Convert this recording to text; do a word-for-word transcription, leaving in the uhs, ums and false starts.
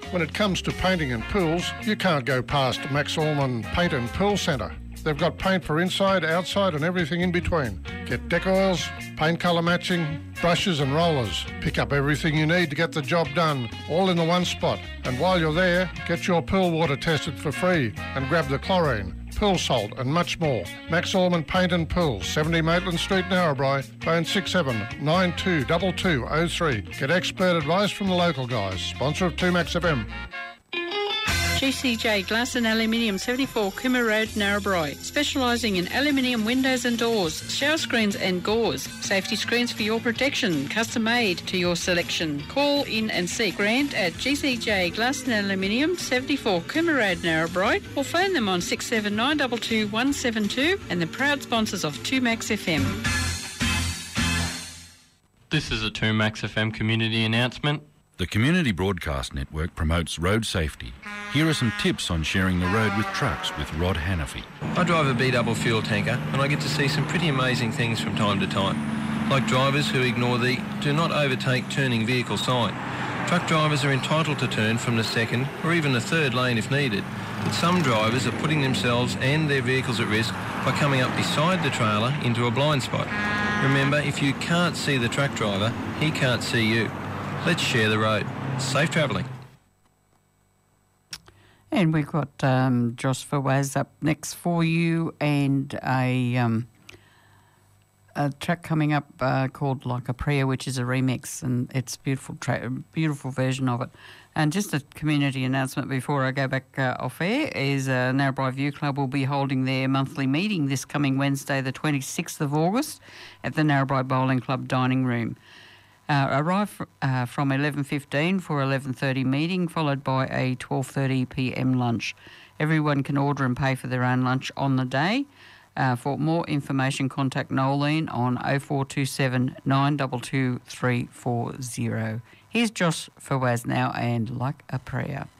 When it comes to painting and pools, you can't go past Max Allman Paint and Pool Centre. They've got paint for inside, outside and everything in between. Get deck oils, paint colour matching, brushes and rollers. Pick up everything you need to get the job done, all in the one spot. And while you're there, get your pool water tested for free and grab the chlorine, pool salt and much more. Max Allman Paint and Pool, seventy Maitland Street, Narrabri. Phone six seven nine two two two oh three. Get expert advice from the local guys. Sponsor of two Max F M. G C J Glass and Aluminium, seventy-four Cooma Road, Narrabri. Specialising in aluminium windows and doors, shower screens and gauze. Safety screens for your protection, custom made to your selection. Call in and see Grant at G C J Glass and Aluminium, seventy-four Cooma Road, Narrabri, or phone them on six seven nine two two one seven two, and the proud sponsors of two Max F M. This is a two Max F M community announcement. The Community Broadcast Network promotes road safety. Here are some tips on sharing the road with trucks with Rod Hannafy. I drive a B-double fuel tanker and I get to see some pretty amazing things from time to time, like drivers who ignore the do not overtake turning vehicle sign. Truck drivers are entitled to turn from the second or even the third lane if needed, but some drivers are putting themselves and their vehicles at risk by coming up beside the trailer into a blind spot. Remember, if you can't see the truck driver, he can't see you. Let's share the road. Safe travelling. And we've got um, Josh Fawaz up next for you, and a um, a track coming up uh, called Like a Prayer, which is a remix, and it's a beautiful, tra- beautiful version of it. And just a community announcement before I go back uh, off air is uh, Narrabri View Club will be holding their monthly meeting this coming Wednesday, the twenty-sixth of August, at the Narrabri Bowling Club dining room. Uh, arrive uh, from eleven fifteen for eleven thirty meeting, followed by a twelve thirty p m lunch. Everyone can order and pay for their own lunch on the day. Uh, for more information, contact Nolene on oh four two seven nine two two three four zero. Here's Josh Fawaz now and Like a Prayer.